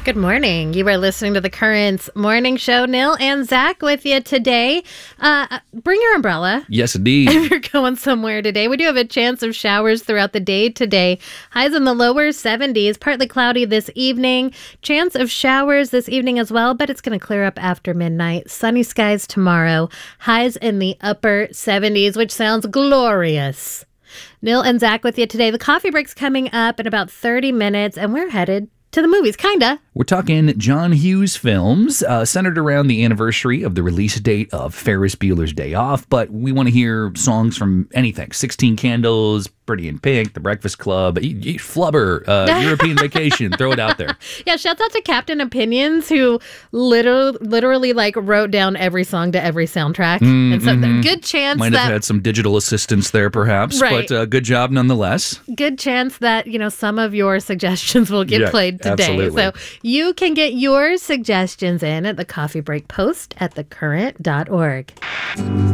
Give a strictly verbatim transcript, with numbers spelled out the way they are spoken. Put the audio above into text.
Good morning. You are listening to The Currents Morning Show. Nil and Zach with you today. Uh, bring your umbrella. Yes, indeed. If you're going somewhere today. We do have a chance of showers throughout the day today. Highs in the lower seventies, partly cloudy this evening. Chance of showers this evening as well, but it's going to clear up after midnight. Sunny skies tomorrow. Highs in the upper seventies, which sounds glorious. Nil and Zach with you today. The coffee break's coming up in about thirty minutes, and we're headed to the movies, kinda. We're talking John Hughes films, uh, centered around the anniversary of the release date of Ferris Bueller's Day Off, but we want to hear songs from anything. sixteen Candles, Pretty in Pink, The Breakfast Club, e- e- Flubber, uh, European Vacation, throw it out there. Yeah, shouts out to Captain Opinions, who literally, literally like wrote down every song to every soundtrack. Mm, and so mm-hmm. good chance Might that... have had some digital assistance there, perhaps, right. but uh, good job nonetheless. Good chance that, you know, some of your suggestions will get yeah, played today. Absolutely. So you can get your suggestions in at the Coffee Break Post at the current dot org.